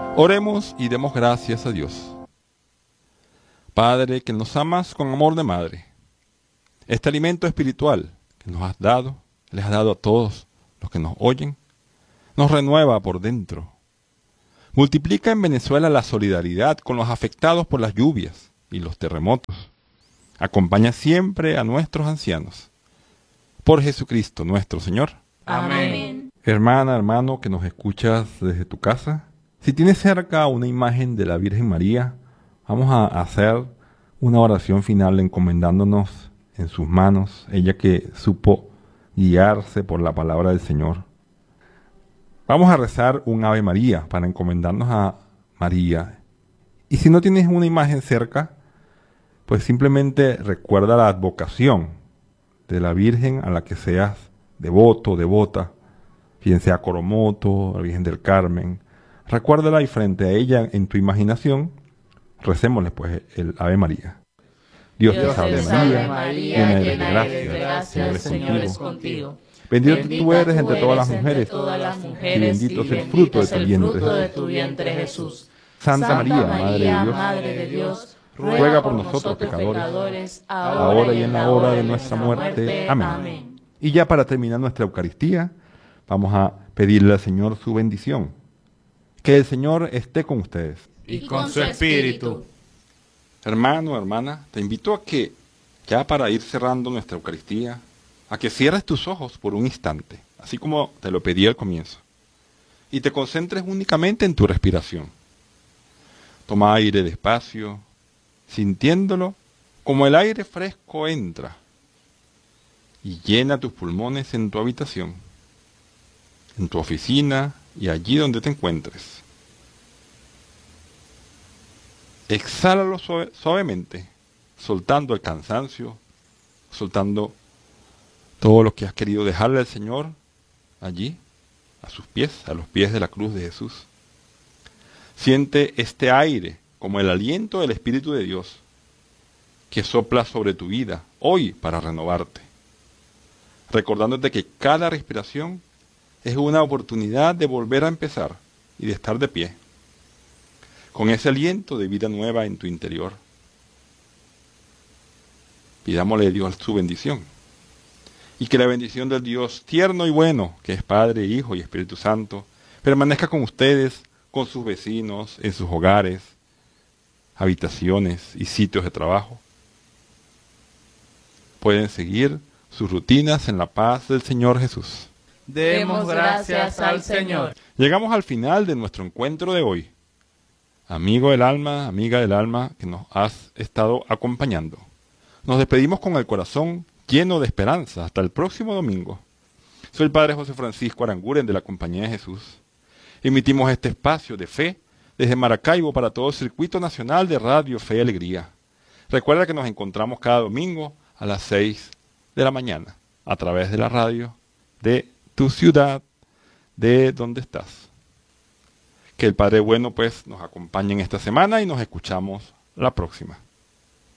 Oremos y demos gracias a Dios. Padre, que nos amas con amor de madre, este alimento espiritual que nos has dado, les has dado a todos los que nos oyen, nos renueva por dentro. Multiplica en Venezuela la solidaridad con los afectados por las lluvias y los terremotos. Acompaña siempre a nuestros ancianos. Por Jesucristo nuestro Señor. Amén. Hermana, hermano, que nos escuchas desde tu casa, si tienes cerca una imagen de la Virgen María, vamos a hacer una oración final encomendándonos en sus manos, ella que supo guiarse por la palabra del Señor. Vamos a rezar un Ave María para encomendarnos a María. Y si no tienes una imagen cerca, pues simplemente recuerda la advocación de la Virgen a la que seas devoto, devota, bien sea Coromoto, la Virgen del Carmen. Recuérdala y frente a ella en tu imaginación, recémosle pues el Ave María. Dios te salve María, llena eres de gracia, el Señor es contigo. Bendita tú eres entre todas las mujeres, y bendito es el fruto de tu vientre Jesús. Santa María, Madre de Dios, ruega por nosotros pecadores, ahora y en la hora de nuestra muerte. Amén. Y ya para terminar nuestra Eucaristía, vamos a pedirle al Señor su bendición. Que el Señor esté con ustedes. Y con su espíritu. Hermano, hermana, te invito a que, ya para ir cerrando nuestra Eucaristía, a que cierres tus ojos por un instante, así como te lo pedí al comienzo, y te concentres únicamente en tu respiración. Toma aire despacio, sintiéndolo como el aire fresco entra y llena tus pulmones en tu habitación, en tu oficina y allí donde te encuentres. Exhálalo suavemente, soltando el cansancio, soltando todo lo que has querido dejarle al Señor allí, a sus pies, a los pies de la cruz de Jesús. Siente este aire como el aliento del Espíritu de Dios que sopla sobre tu vida hoy para renovarte, recordándote que cada respiración es una oportunidad de volver a empezar y de estar de pie, con ese aliento de vida nueva en tu interior. Pidámosle a Dios su bendición, y que la bendición del Dios tierno y bueno, que es Padre, Hijo y Espíritu Santo, permanezca con ustedes, con sus vecinos, en sus hogares, habitaciones y sitios de trabajo. Pueden seguir sus rutinas en la paz del Señor Jesús. Demos gracias al Señor. Llegamos al final de nuestro encuentro de hoy. Amigo del alma, amiga del alma, que nos has estado acompañando. Nos despedimos con el corazón lleno de esperanza. Hasta el próximo domingo. Soy el Padre José Francisco Aranguren de la Compañía de Jesús. Emitimos este espacio de fe desde Maracaibo para todo el Circuito Nacional de Radio Fe y Alegría. Recuerda que nos encontramos cada domingo a las 6 de la mañana a través de la radio de tu ciudad, de donde estás. Que el Padre Bueno pues nos acompañe en esta semana y nos escuchamos la próxima.